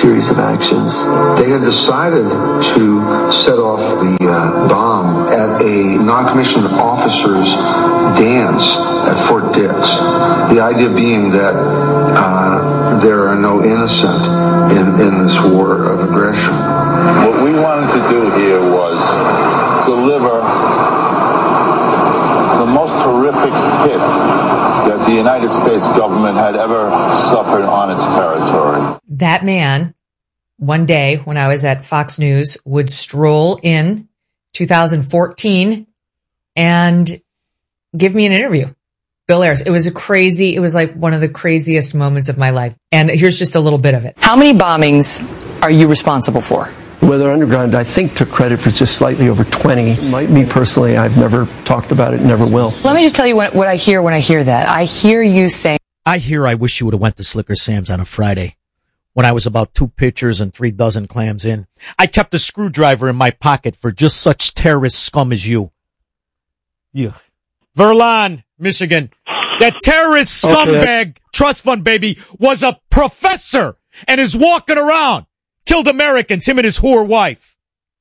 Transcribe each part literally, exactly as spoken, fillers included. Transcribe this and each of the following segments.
series of actions. They had decided to set off the uh, bomb at a non-commissioned officer's dance at Fort Dix. The idea being that uh, there are no innocent in, in this war of aggression. What we wanted to do here was deliver the most horrific hit that the United States government had ever suffered on its territory. That man, one day when I was at Fox News, would stroll in two thousand fourteen and give me an interview. Bill Ayers. It was a crazy, it was like one of the craziest moments of my life. And here's just a little bit of it. How many bombings are you responsible for? Weather Underground, I think, took credit for just slightly over twenty. My, me personally, I've never talked about it, never will. Let me just tell you what, what I hear when I hear that. I hear you saying... I hear I wish you would have went to Slicker Sam's on a Friday when I was about two pitchers and three dozen clams in. I kept a screwdriver in my pocket for just such terrorist scum as you. Yeah. Verlon, Michigan. That terrorist scumbag, okay. Trust fund baby, was a professor and is walking around. Killed Americans, him and his whore wife.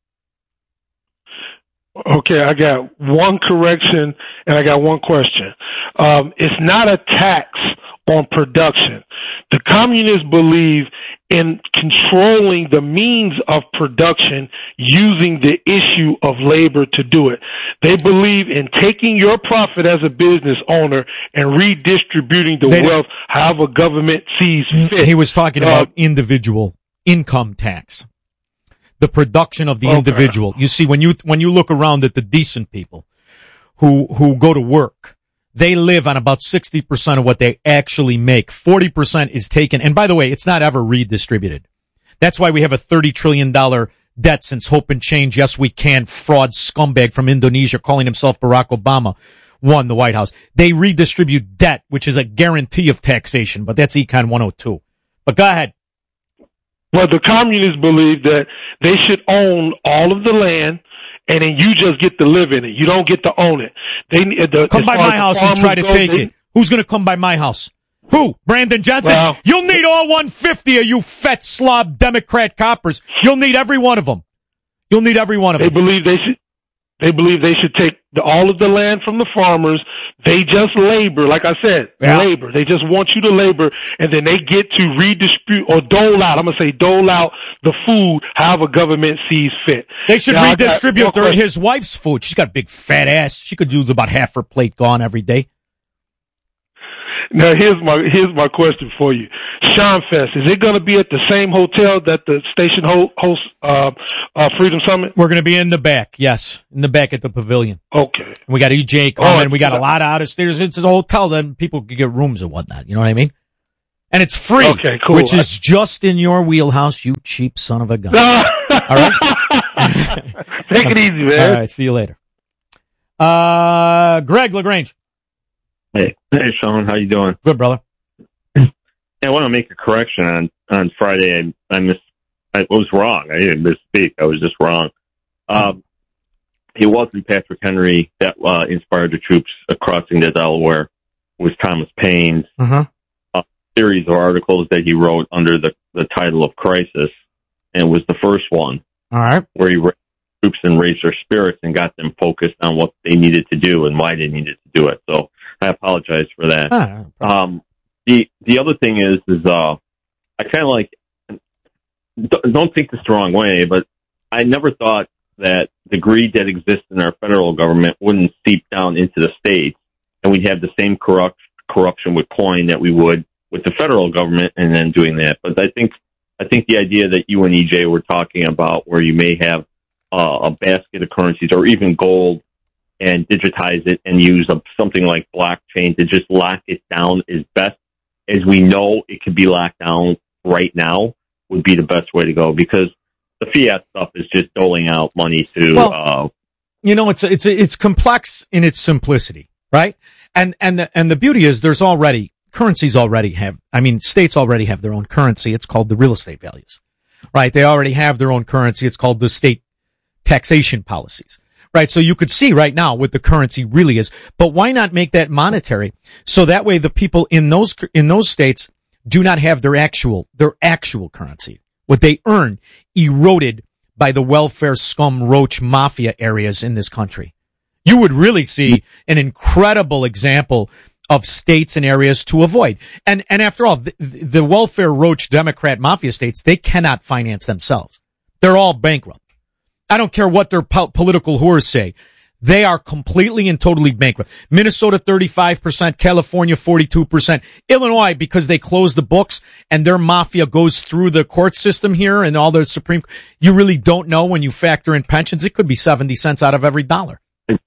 Okay, I got one correction and I got one question. Um, it's not a tax on production. The communists believe in controlling the means of production using the issue of labor to do it. They believe in taking your profit as a business owner and redistributing the they wealth however government sees fit. He was talking uh, about individual income tax, the production of the okay. individual. You see, when you when you look around at the decent people who who go to work, they live on about sixty percent of what they actually make. forty percent is taken. And by the way, it's not ever redistributed. That's why we have a thirty trillion dollars debt since Hope and Change, Yes We Can, fraud scumbag from Indonesia calling himself Barack Obama won the White House. They redistribute debt, which is a guarantee of taxation, but that's Econ one oh two. But go ahead. Well, the communists believe that they should own all of the land, and then you just get to live in it. You don't get to own it. They the, Come by my house and try to go, take they, it. Who's going to come by my house? Who? Brandon Johnson? Well, you'll need all one hundred fifty of you fat slob Democrat coppers. You'll need every one of them. You'll need every one of they them. They believe they should. They believe they should take the, all of the land from the farmers. They just labor, like I said, yeah. labor. They just want you to labor, and then they get to redistribute or dole out. I'm going to say dole out the food however government sees fit. They should now, redistribute their, his wife's food. She's got a big fat ass. She could use about half her plate gone every day. Now, here's my here's my question for you. Sean Fest, is it going to be at the same hotel that the station ho- hosts uh, uh, Freedom Summit? We're going to be in the back, yes, in the back at the pavilion. Okay. We got E J coming. Oh, we got a lot of out-of-staters. It's a hotel, then people can get rooms and whatnot. You know what I mean? And it's free, okay, cool. which is just in your wheelhouse, you cheap son of a gun. All right? Take it easy, man. All right, see you later. Uh, Greg LaGrange. Hey, hey, Sean, how you doing? Good, brother. Hey, I want to make a correction on on Friday. I, I miss. I was wrong. I didn't misspeak. I was just wrong. Um, it wasn't Patrick Henry that uh, inspired the troops uh, crossing the Delaware. It was Thomas Paine's uh-huh. uh, series of articles that he wrote under the the title of Crisis, and it was the first one. All right, where he raised troops and raised their spirits and got them focused on what they needed to do and why they needed to do it. So. I apologize for that. Ah, um, the the other thing is, is uh, I kind of like, don't think this the wrong way, but I never thought that the greed that exists in our federal government wouldn't seep down into the states, and we'd have the same corrupt corruption with coin that we would with the federal government, and then doing that. But I think I think the idea that you and E J were talking about, where you may have uh, a basket of currencies or even gold, and digitize it and use a, something like blockchain to just lock it down as best as we know it can be locked down right now would be the best way to go, because the fiat stuff is just doling out money to. Well, uh, you know, it's it's it's complex in its simplicity, right? And and the, and the beauty is there's already currencies already have. I mean, states already have their own currency. It's called the real estate values, right? They already have their own currency. It's called the state taxation policies. Right, so you could see right now what the currency really is, but why not make that monetary? So that way the people in those, in those states do not have their actual, their actual currency, what they earn, eroded by the welfare scum roach mafia areas in this country. You would really see an incredible example of states and areas to avoid. And, and after all, the, the welfare roach Democrat mafia states, they cannot finance themselves. They're all bankrupt. I don't care what their po- political whores say. They are completely and totally bankrupt. Minnesota, thirty-five percent, California, forty-two percent. Illinois, because they closed the books and their mafia goes through the court system here and all the Supreme, you really don't know when you factor in pensions. It could be seventy cents out of every dollar.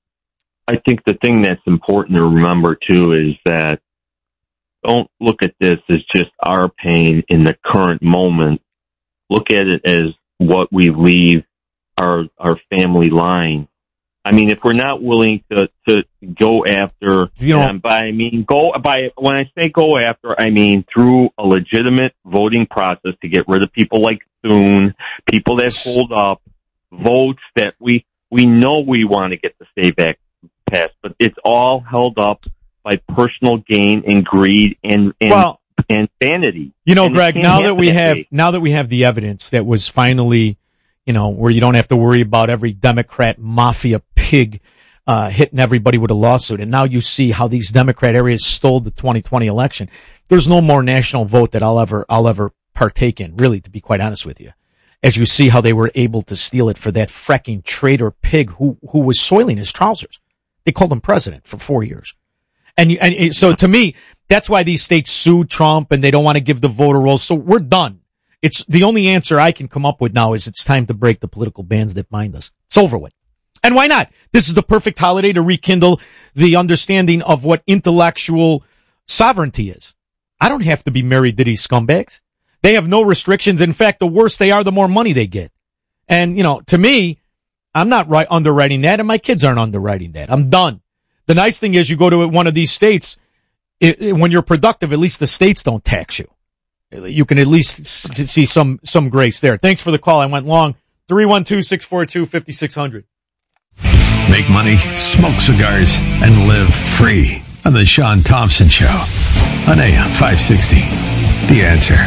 I think the thing that's important to remember, too, is that don't look at this as just our pain in the current moment. Look at it as what we leave our our family line. I mean, if we're not willing to, to go after, you know, and by I mean go by when I say go after, I mean through a legitimate voting process to get rid of people like Thune, people that hold up votes that we we know we want to get the Stay Back passed, but it's all held up by personal gain and greed and and, well, and vanity. You know, and Greg, now that we have now that we have the evidence that was finally, you know, where you don't have to worry about every Democrat mafia pig uh hitting everybody with a lawsuit, and now you see how these Democrat areas stole the twenty twenty election. There's no more national vote that I'll ever I'll ever partake in, really, to be quite honest with you. As you see how they were able to steal it for that fracking traitor pig who who was soiling his trousers. They called him president for four years. And, you, and so to me, that's why these states sued Trump and they don't want to give the voter rolls. So we're done. It's the only answer I can come up with now is it's time to break the political bands that bind us. It's over with. And why not? This is the perfect holiday to rekindle the understanding of what intellectual sovereignty is. I don't have to be married to these scumbags. They have no restrictions. In fact, the worse they are, the more money they get. And, you know, to me, I'm not right underwriting that, and my kids aren't underwriting that. I'm done. The nice thing is you go to one of these states, it, it, when you're productive, at least the states don't tax you. You can at least s- see some some grace there. Thanks for the call. I went long. three one two, six four two, five six zero zero. Make money, smoke cigars, and live free on the Sean Thompson Show on A M five sixty. The Answer.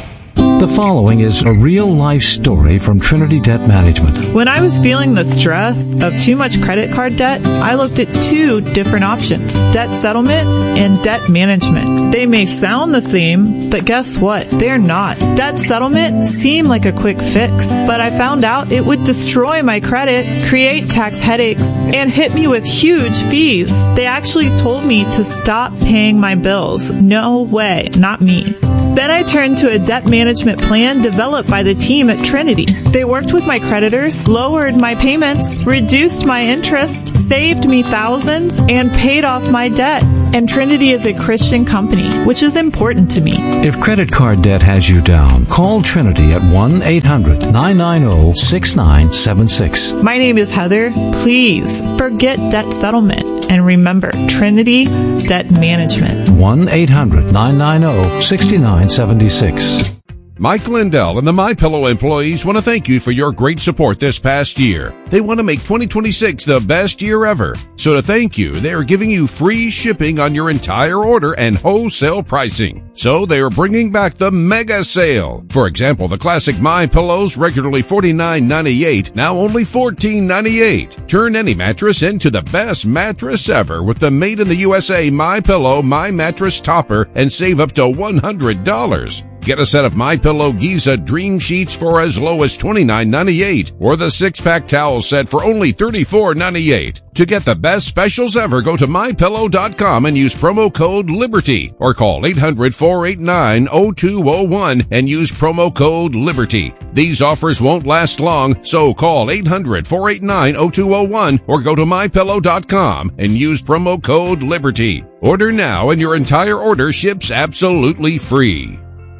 The following is a real-life story from Trinity Debt Management. When I was feeling the stress of too much credit card debt, I looked at two different options, debt settlement and debt management. They may sound the same, but guess what? They're not. Debt settlement seemed like a quick fix, but I found out it would destroy my credit, create tax headaches, and hit me with huge fees. They actually told me to stop paying my bills. No way, not me. Then I turned to a debt management plan developed by the team at Trinity. They worked with my creditors, lowered my payments, reduced my interest, saved me thousands, and paid off my debt. And Trinity is a Christian company, which is important to me. If credit card debt has you down, call Trinity at one eight hundred, nine nine zero, six nine seven six. My name is Heather. Please forget debt settlement. And remember, Trinity Debt Management. one eight hundred, nine nine zero, six nine seven six. Mike Lindell and the MyPillow employees want to thank you for your great support this past year. They want to make twenty twenty-six the best year ever. So to thank you, they are giving you free shipping on your entire order and wholesale pricing. So they are bringing back the mega sale. For example, the classic MyPillows, regularly forty-nine ninety-eight, now only fourteen ninety-eight. Turn any mattress into the best mattress ever with the made in the U S A MyPillow My Mattress Topper and save up to one hundred dollars. Get a set of MyPillow Giza Dream Sheets for as low as twenty-nine ninety-eight, or the six-pack towel set for only thirty-four ninety-eight. To get the best specials ever, go to my pillow dot com and use promo code LIBERTY, or call eight hundred, four eight nine, zero two zero one and use promo code LIBERTY. These offers won't last long, so call eight hundred, four eight nine, zero two zero one or go to my pillow dot com and use promo code LIBERTY. Order now and your entire order ships absolutely free.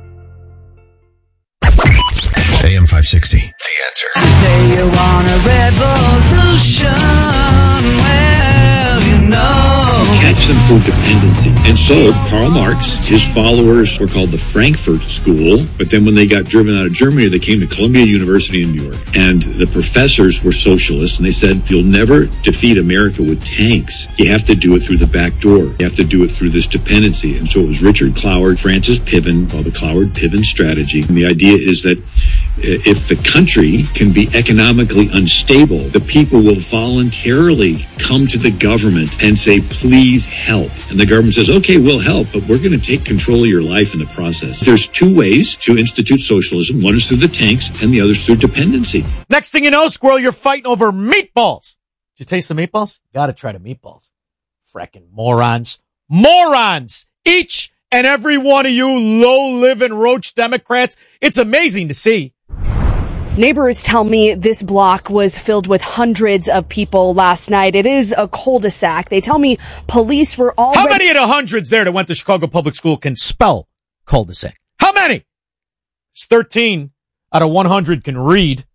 A M five sixty, The Answer. Say you want a revolution, well, you know. Catch them for dependency. And so Karl Marx, his followers were called the Frankfurt School, but then when they got driven out of Germany, they came to Columbia University in New York. And the professors were socialists, and they said, you'll never defeat America with tanks. You have to do it through the back door. You have to do it through this dependency. And so it was Richard Cloward, Francis Piven, called the Cloward-Piven strategy. And the idea is that if the country can be economically unstable, the people will voluntarily come to the government and say, please help. And the government says, okay, we'll help, but we're going to take control of your life in the process. There's two ways to institute socialism. One is through the tanks and the other is through dependency. Next thing you know, Squirrel, you're fighting over meatballs. Did you taste the meatballs? You got to try the meatballs. Fracking morons. Morons! Each and every one of you low-living roach Democrats. It's amazing to see. Neighbors tell me this block was filled with hundreds of people last night. It is a cul-de-sac. They tell me police were already... How many of the hundreds there that went to Chicago Public School can spell cul-de-sac? How many? It's thirteen out of one hundred can read.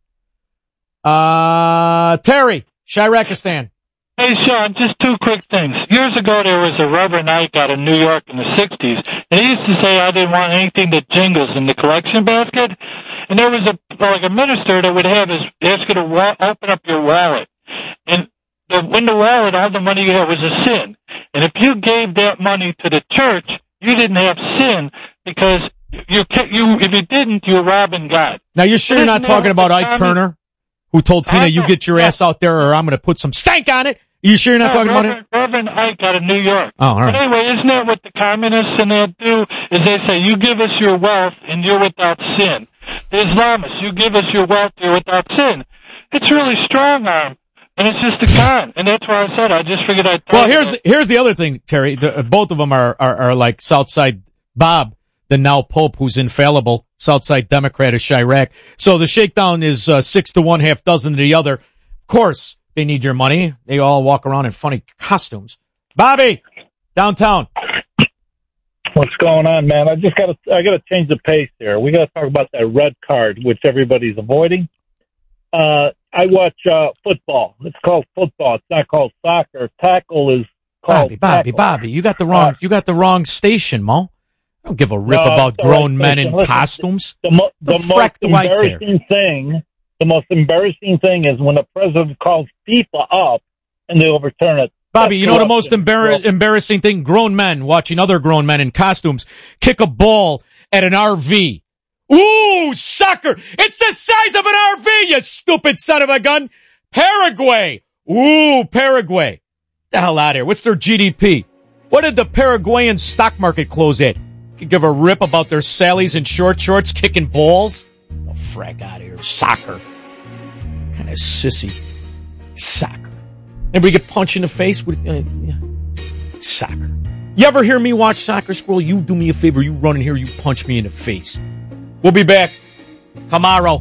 Uh, Terry, Shirakistan. Hey, Sean, just two quick things. Years ago, there was a Reverend Ike out of New York in the sixties, and he used to say, I didn't want anything that jingles in the collection basket. And there was a like a minister that would have his ask you to wa- open up your wallet, and the, in the wallet, all the money you had was a sin. And if you gave that money to the church, you didn't have sin because you you if you didn't, you were robbing God. Now you're sure you're not talking about Ike Turner, who told Tina, "You get your ass out there, or I'm going to put some stank on it." You sure you're not no, talking Reverend, about it? Reverend Ike out of New York. Oh, all right. But anyway, isn't that what the communists and that do? Is they say, you give us your wealth and you're without sin. The Islamists, you give us your wealth, you're without sin. It's really strong arm, and it's just a con. And that's why I said I just figured I'd. Well, here's the, here's the other thing, Terry. The, uh, both of them are, are are like Southside Bob, the now Pope, who's infallible. Southside Democrat is Chirac. So the shakedown is uh, six to one, half dozen to the other. Of course. They need your money. They all walk around in funny costumes. Bobby, downtown. What's going on, man? I just got to, I got to change the pace here. We got to talk about that red card, which everybody's avoiding. Uh, I watch, uh, football. It's called football. It's not called soccer. Tackle is called Bobby, Bobby, tackle. Bobby. You got the wrong, you got the wrong station, Mo. I don't give a rip No, about it's the right grown men station. in Listen, costumes. The, mo- The the frack most do I care? embarrassing thing, the most embarrassing thing is when the president calls FIFA up and they overturn it. Bobby, That's you know the most corruption. embar- Well, embarrassing thing? Grown men watching other grown men in costumes kick a ball at an R V. Ooh, soccer! It's the size of an R V, you stupid son of a gun! Paraguay! Ooh, Paraguay. The hell out of here. What's their G D P? What did the Paraguayan stock market close at? Could give a rip about their Sallies in short shorts kicking balls? The frack out of here. Soccer. Kind of sissy. Soccer. Anybody get punched in the face with uh, yeah. Soccer? You ever hear me watch soccer, Squirrel? You do me a favor. You run in here. You punch me in the face. We'll be back tomorrow.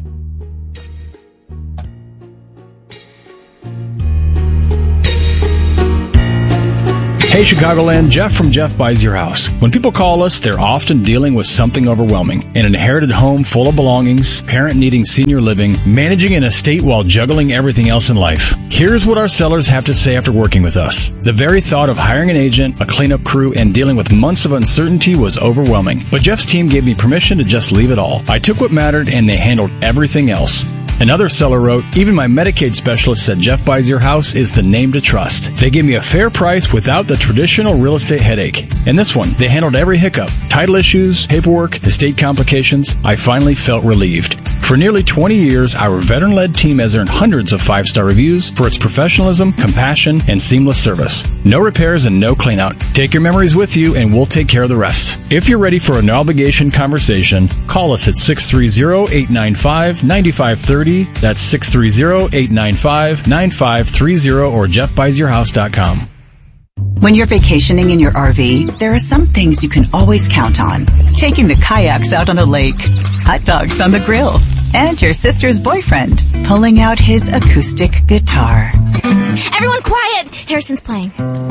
Hey Chicagoland, Jeff from Jeff Buys Your House. When people call us, they're often dealing with something overwhelming. An inherited home full of belongings, parent needing senior living, managing an estate while juggling everything else in life. Here's what our sellers have to say after working with us. The very thought of hiring an agent, a cleanup crew, and dealing with months of uncertainty was overwhelming. But Jeff's team gave me permission to just leave it all. I took what mattered and they handled everything else. Another seller wrote, even my Medicaid specialist said Jeff Buys Your House is the name to trust. They gave me a fair price without the traditional real estate headache. And this one, they handled every hiccup. Title issues, paperwork, estate complications. I finally felt relieved. For nearly twenty years, our veteran-led team has earned hundreds of five-star reviews for its professionalism, compassion, and seamless service. No repairs and no cleanout. Take your memories with you and we'll take care of the rest. If you're ready for a no-obligation conversation, call us at six three zero, eight nine five, nine five three zero. That's six three zero, eight nine five, nine five three zero or jeff buys your house dot com. When you're vacationing in your R V, there are some things you can always count on. Taking the kayaks out on the lake, hot dogs on the grill, and your sister's boyfriend pulling out his acoustic guitar. Everyone quiet! Harrison's playing.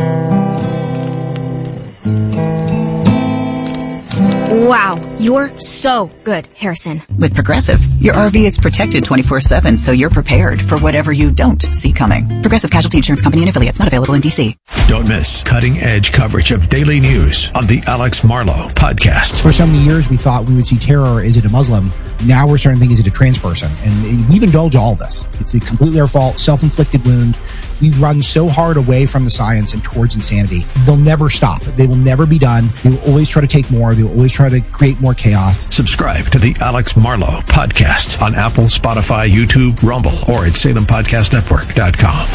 Wow, you're so good, Harrison. With Progressive, your R V is protected twenty-four seven, so you're prepared for whatever you don't see coming. Progressive Casualty Insurance Company and Affiliates, not available in D C. Don't miss cutting-edge coverage of daily news on the Alex Marlow podcast. For so many years, we thought we would see terror. Is it a Muslim? Now we're starting to think, is it a trans person? And we've indulged all this. It's a completely our fault, self-inflicted wound. We've run so hard away from the science and towards insanity. They'll never stop. They will never be done. They will always try to take more. They will always try to create more more chaos. Subscribe to the Alex Marlowe Podcast on Apple, Spotify, YouTube, Rumble, or at Salem Podcast Network dot com.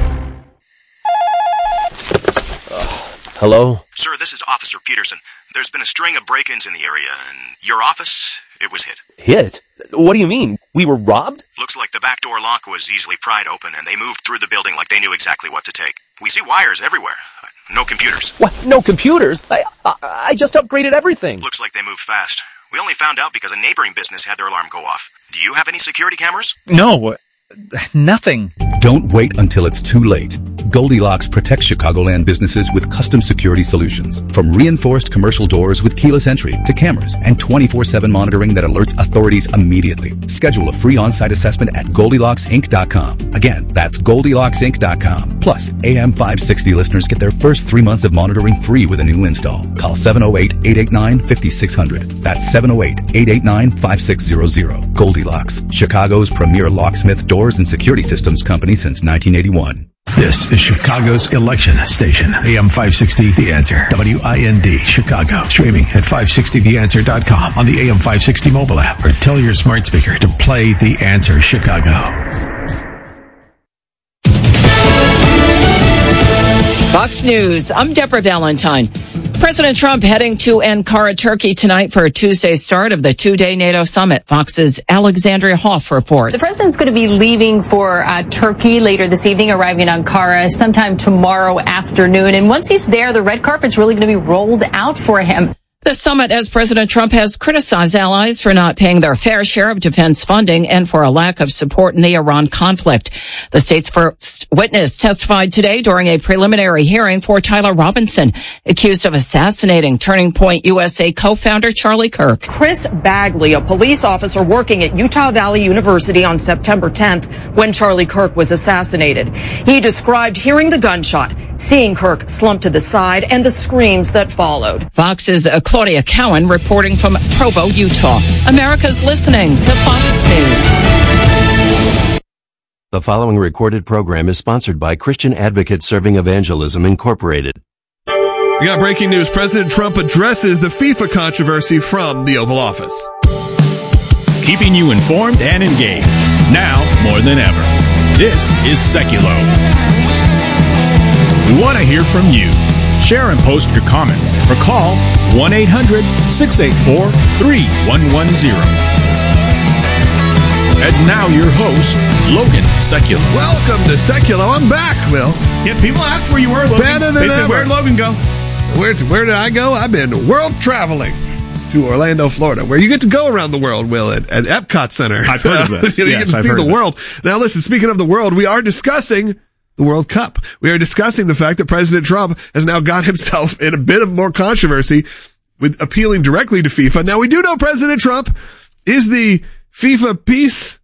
Hello? Sir, this is Officer Peterson. There's been a string of break-ins in the area, and your office, it was hit. Hit? What do you mean? We were robbed? Looks like the back door lock was easily pried open, and they moved through the building like they knew exactly what to take. We see wires everywhere. No computers. What? No computers? I, I, I just upgraded everything. Looks like they moved fast. We only found out because a neighboring business had their alarm go off. Do you have any security cameras? No, nothing. Don't wait until it's too late. Goldilocks protects Chicagoland businesses with custom security solutions. From reinforced commercial doors with keyless entry to cameras and twenty-four seven monitoring that alerts authorities immediately. Schedule a free on-site assessment at Goldilocks Inc dot com. Again, that's Goldilocks Inc dot com. Plus, A M five sixty listeners get their first three months of monitoring free with a new install. Call seven oh eight, eight eight nine, five six zero zero. That's seven oh eight, eight eight nine, five six zero zero. Goldilocks, Chicago's premier locksmith doors and security systems company since nineteen eighty-one. This is Chicago's election station. A M five sixty The Answer. W I N D Chicago. Streaming at five sixty the answer dot com on the A M five sixty mobile app, or tell your smart speaker to play The Answer Chicago. Fox News, I'm Deborah Valentine. President Trump heading to Ankara, Turkey tonight for a Tuesday start of the two-day NATO summit. Fox's Alexandria Hoff reports. The president's going to be leaving for uh, Turkey later this evening, arriving in Ankara sometime tomorrow afternoon. And once he's there, the red carpet's really going to be rolled out for him. The summit, as President Trump has criticized allies for not paying their fair share of defense funding and for a lack of support in the Iran conflict. The state's first witness testified today during a preliminary hearing for Tyler Robinson, accused of assassinating Turning Point U S A co-founder Charlie Kirk. Chris Bagley, a police officer working at Utah Valley University on September tenth when Charlie Kirk was assassinated. He described hearing the gunshot, seeing Kirk slump to the side, and the screams that followed. Fox's uh, Claudia Cowan reporting from Provo, Utah. America's listening to Fox News. The following recorded program is sponsored by Christian Advocate Serving Evangelism, Incorporated. We got breaking news. President Trump addresses the FIFA controversy from the Oval Office. Keeping you informed and engaged, now more than ever. This is Seculo. We want to hear from you. Share and post your comments or call one eight hundred, six eight four, three one one zero. And now your host, Logan Seculo. Welcome to Seculo. I'm back, Will. Yeah, people asked where you were, Logan. Better than they said, ever. where'd Logan go? Where, to, where did I go? I've been world traveling to Orlando, Florida, where you get to go around the world, Will, at, at Epcot Center. I've heard of this. you know, yes, you get to I've see heard the of world. This. Now, listen, speaking of the world, we are discussing the World Cup. We are discussing the fact that President Trump has now got himself in a bit of more controversy with appealing directly to FIFA. Now, we do know President Trump is the FIFA peace